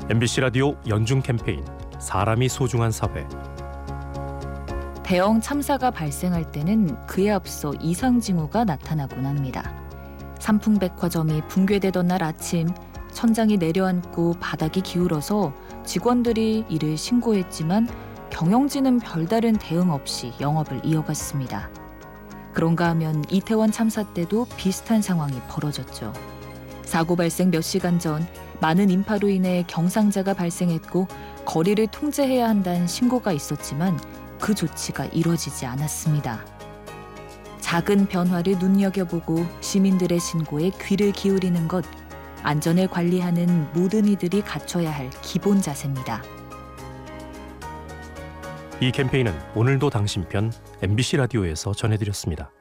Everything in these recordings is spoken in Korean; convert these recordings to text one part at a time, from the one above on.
MBC 라디오 연중 캠페인 사람이 소중한 사회. 대형 참사가 발생할 때는 그에 앞서 이상 징후가 나타나곤 합니다. 삼풍백화점이 붕괴되던 날 아침, 천장이 내려앉고 바닥이 기울어서 직원들이 이를 신고했지만 경영진은 별다른 대응 없이 영업을 이어갔습니다. 그런가 하면 이태원 참사 때도 비슷한 상황이 벌어졌죠. 사고 발생 몇 시간 전 많은 인파로 인해 경상자가 발생했고 거리를 통제해야 한다는 신고가 있었지만 그 조치가 이뤄지지 않았습니다. 작은 변화를 눈여겨보고 시민들의 신고에 귀를 기울이는 것, 안전을 관리하는 모든 이들이 갖춰야 할 기본 자세입니다. 이 캠페인은 오늘도 당신 편 MBC 라디오에서 전해드렸습니다.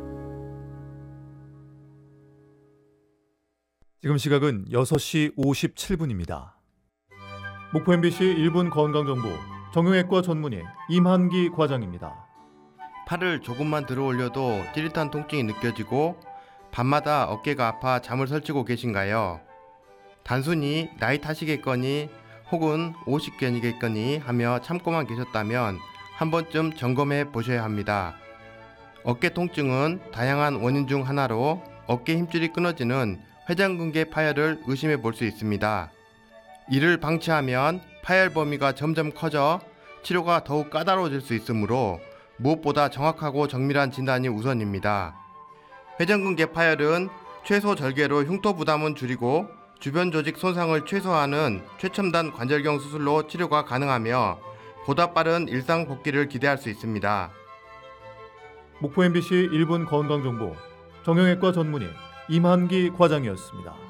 지금 시각은 6시 57분입니다. 목포 MBC 1분 건강정보 정형외과 전문의 임한기 과장입니다. 팔을 조금만 들어 올려도 찌릿한 통증이 느껴지고 밤마다 어깨가 아파 잠을 설치고 계신가요? 단순히 나이 탓이겠거니 혹은 오십견이겠거니 하며 참고만 계셨다면 한 번쯤 점검해 보셔야 합니다. 어깨 통증은 다양한 원인 중 하나로 어깨 힘줄이 끊어지는 회전근개 파열을 의심해 볼 수 있습니다. 이를 방치하면 파열 범위가 점점 커져 치료가 더욱 까다로워질 수 있으므로 무엇보다 정확하고 정밀한 진단이 우선입니다. 회전근개 파열은 최소 절개로 흉터 부담은 줄이고 주변 조직 손상을 최소화하는 최첨단 관절경 수술로 치료가 가능하며 보다 빠른 일상 복귀를 기대할 수 있습니다. 목포 MBC 1분 건강정보 정형외과 전문의 임한기 과장이었습니다.